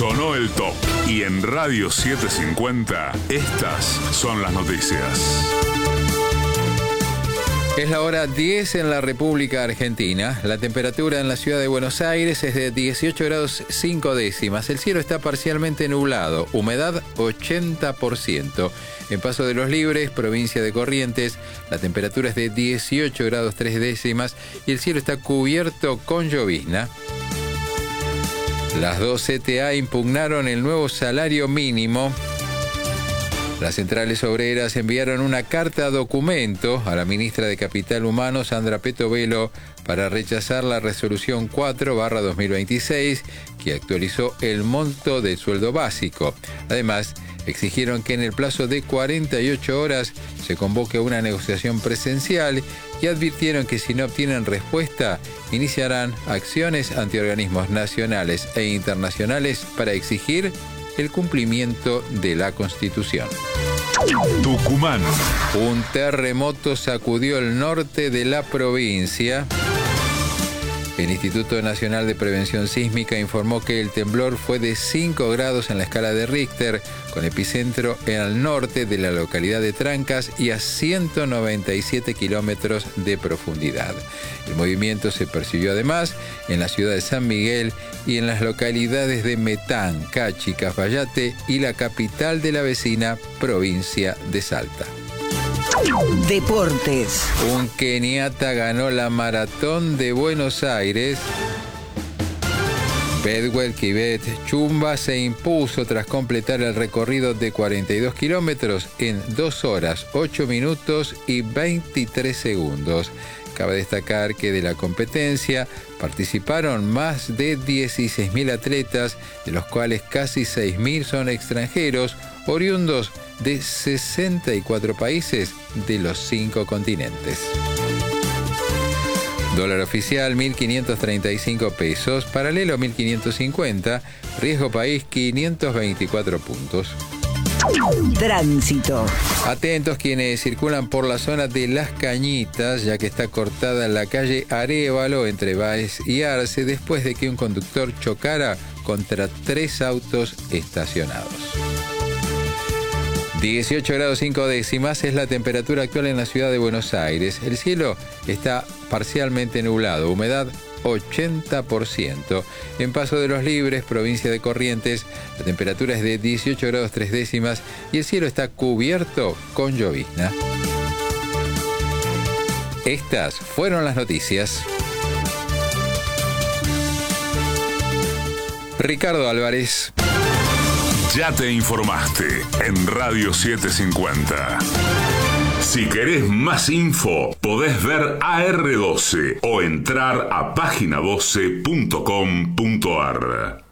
Sonó el top. Y en Radio 750, estas son las noticias. Es la hora 10 en la República Argentina. La temperatura en la ciudad de Buenos Aires es de 18 grados 5 décimas. El cielo está parcialmente nublado. Humedad 80%. En Paso de los Libres, provincia de Corrientes, la temperatura es de 18 grados 3 décimas y el cielo está cubierto con llovizna. Las dos CTA impugnaron el nuevo salario mínimo. Las centrales obreras enviaron una carta documento a la ministra de Capital Humano, Sandra Petovelo, para rechazar la resolución 4/2026, que actualizó el monto del sueldo básico. Además, exigieron que en el plazo de 48 horas se convoque una negociación presencial y advirtieron que si no obtienen respuesta, iniciarán acciones ante organismos nacionales e internacionales para exigir el cumplimiento de la Constitución. Tucumán. Un terremoto sacudió el norte de la provincia. El Instituto Nacional de Prevención Sísmica informó que el temblor fue de 5 grados en la escala de Richter, con epicentro al norte de la localidad de Trancas y a 197 kilómetros de profundidad. El movimiento se percibió además en la ciudad de San Miguel y en las localidades de Metán, Cachi, Cafayate y la capital de la vecina provincia de Salta. Deportes. Un keniata ganó la maratón de Buenos Aires. Bedwell Kibet Chumba se impuso tras completar el recorrido de 42 kilómetros en 2 horas, 8 minutos y 23 segundos. Cabe destacar que de la competencia participaron más de 16.000 atletas, de los cuales casi 6.000 son extranjeros, oriundos de 64 países de los 5 continentes. Dólar oficial 1.535 pesos, paralelo 1.550, riesgo país 524 puntos. Tránsito. Atentos quienes circulan por la zona de Las Cañitas, ya que está cortada la calle Arévalo entre Báez y Arce después de que un conductor chocara contra 3 autos estacionados. 18 grados 5 décimas es la temperatura actual en la ciudad de Buenos Aires. El cielo está parcialmente nublado, humedad 80%. En Paso de los Libres, provincia de Corrientes, la temperatura es de 18 grados 3 décimas y el cielo está cubierto con llovizna. Estas fueron las noticias. Ricardo Álvarez. Ya te informaste en Radio 750. Si querés más info, podés ver AR12 o entrar a página12.com.ar.